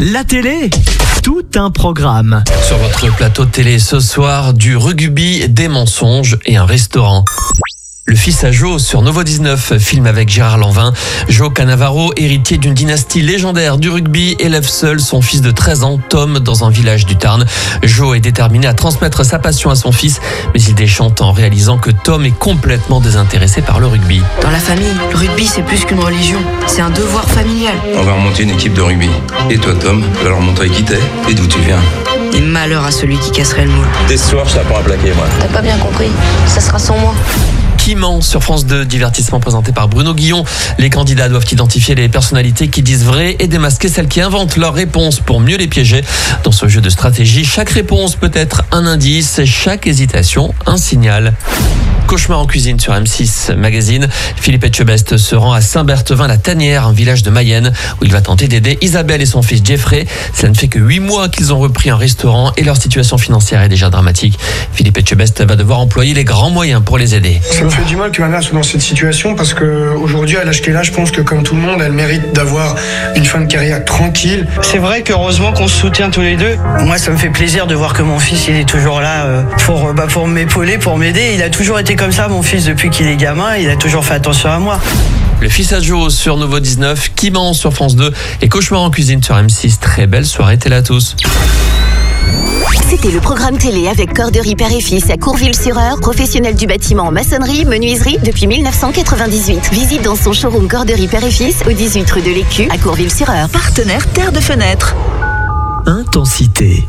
La télé, tout un programme. Sur votre plateau de télé ce soir, du rugby, des mensonges et un restaurant. Le fils à Joe sur Novo 19, film avec Gérard Lanvin. Joe Cannavaro, héritier d'une dynastie légendaire du rugby, élève seul son fils de 13 ans, Tom, dans un village du Tarn. Joe est déterminé à transmettre sa passion à son fils, mais il déchante en réalisant que Tom est complètement désintéressé par le rugby. Dans la famille, le rugby c'est plus qu'une religion, c'est un devoir familial. On va remonter une équipe de rugby. Et toi Tom, tu vas leur montrer qui t'es et d'où tu viens. Et malheur à celui qui casserait le moule. Dès ce soir, je t'apprends à plaquer moi. T'as pas bien compris, ça sera sans moi. Qui ment sur France 2, divertissement présenté par Bruno Guillon. Les candidats doivent identifier les personnalités qui disent vrai et démasquer celles qui inventent leurs réponses pour mieux les piéger. Dans ce jeu de stratégie, chaque réponse peut être un indice, chaque hésitation un signal. Cauchemar en cuisine sur M6 Magazine. Philippe Etchebest se rend à Saint-Berthevin-la-Tanière, un village de Mayenne, où il va tenter d'aider Isabelle et son fils Jeffrey. Cela ne fait que 8 mois qu'ils ont repris un restaurant et leur situation financière est déjà dramatique. Philippe Etchebest va devoir employer les grands moyens pour les aider. Ça me fait du mal que ma mère soit dans cette situation parce qu'aujourd'hui, à l'âge qu'elle a, je pense que comme tout le monde, elle mérite d'avoir une fin de carrière tranquille. C'est vrai qu'heureusement qu'on se soutient tous les deux. Moi, ça me fait plaisir de voir que mon fils il est toujours là pour m'épauler, pour m'aider. Il a toujours été comme ça, mon fils, depuis qu'il est gamin. Il a toujours fait attention à moi. Le fils à Joe sur Novo 19, Qui ment sur France 2 et Cauchemar en cuisine sur M6. Très belle soirée télé à tous. C'était le programme télé avec Corderie Père et Fils à Courville-sur-Eure, professionnel du bâtiment en maçonnerie, menuiserie depuis 1998. Visite dans son showroom Corderie Père et Fils au 18 rue de l'Écu à Courville-sur-Eure. Partenaire Terre de Fenêtre. Intensité.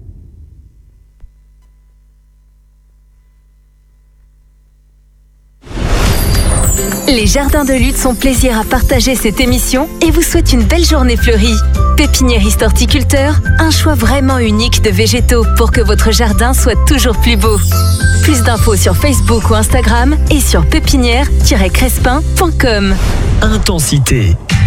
Les Jardins de Lutte sont plaisir à partager cette émission et vous souhaitent une belle journée fleurie. Pépiniériste horticulteur, un choix vraiment unique de végétaux pour que votre jardin soit toujours plus beau. Plus d'infos sur Facebook ou Instagram et sur pépinière-crespin.com. Intensité.